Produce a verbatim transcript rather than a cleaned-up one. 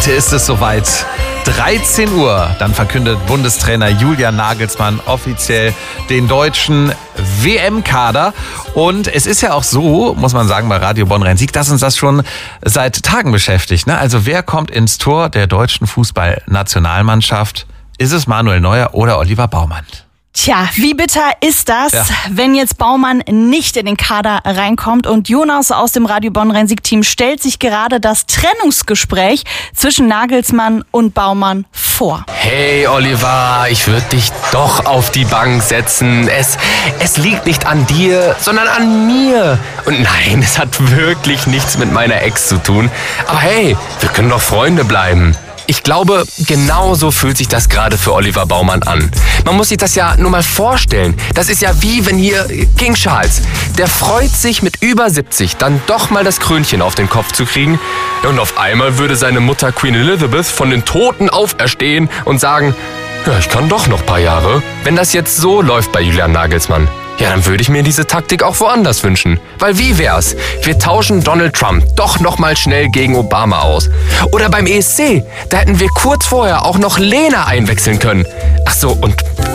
Heute ist es soweit. dreizehn Uhr, dann verkündet Bundestrainer Julian Nagelsmann offiziell den deutschen W M-Kader. Und es ist ja auch so, muss man sagen, bei Radio Bonn Rhein-Sieg, dass uns das schon seit Tagen beschäftigt. Ne? Also wer kommt ins Tor der deutschen Fußballnationalmannschaft? Ist es Manuel Neuer oder Oliver Baumann? Tja, wie bitter ist das, Ja. wenn jetzt Baumann nicht in den Kader reinkommt, und Jonas aus dem Radio Bonn Rhein-Sieg-Team stellt sich gerade das Trennungsgespräch zwischen Nagelsmann und Baumann vor. Hey Oliver, ich würde dich doch auf die Bank setzen. Es, es liegt nicht an dir, sondern an mir. Und nein, es hat wirklich nichts mit meiner Ex zu tun. Aber hey, wir können doch Freunde bleiben. Ich glaube, genauso fühlt sich das gerade für Oliver Baumann an. Man muss sich das ja nur mal vorstellen. Das ist ja wie wenn hier King Charles, der freut sich mit über siebzig dann doch mal das Krönchen auf den Kopf zu kriegen. Und auf einmal würde seine Mutter Queen Elizabeth von den Toten auferstehen und sagen, ja, ich kann doch noch ein paar Jahre. Wenn das jetzt so läuft bei Julian Nagelsmann, ja, dann würde ich mir diese Taktik auch woanders wünschen. Weil wie wär's? Wir tauschen Donald Trump doch noch mal schnell gegen Obama aus. Oder beim E S C, da hätten wir kurz vorher auch noch Lena einwechseln können. Ach so, und